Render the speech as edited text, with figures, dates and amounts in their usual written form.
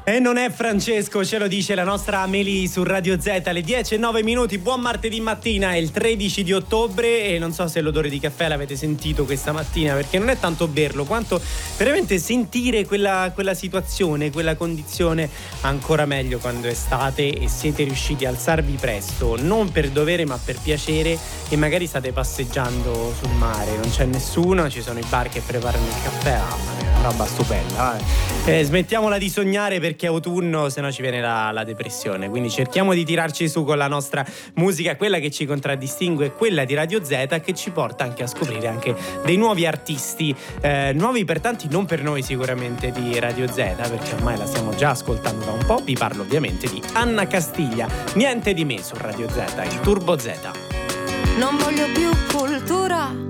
E non è Francesco, ce lo dice la nostra Amelie su Radio Z alle 10:09. Buon martedì mattina, è il 13 di ottobre e non so se l'odore di caffè l'avete sentito questa mattina, perché non è tanto berlo quanto veramente sentire quella situazione, quella condizione. Ancora meglio quando è estate e siete riusciti a alzarvi presto, non per dovere ma per piacere, e magari state passeggiando sul mare, non c'è nessuno, ci sono i bar che preparano il caffè. Mamma mia, una roba stupenda. Smettiamola di sognare perché è autunno, se no ci viene la depressione. Quindi cerchiamo di tirarci su con la nostra musica, quella che ci contraddistingue, quella di Radio Z, che ci porta anche a scoprire anche dei nuovi artisti, nuovi per tanti, non per noi sicuramente di Radio Z, perché ormai la stiamo già ascoltando da un po'. Vi parlo ovviamente di Anna Castiglia, Niente di me su Radio Z, il Turbo Z. Non voglio più cultura,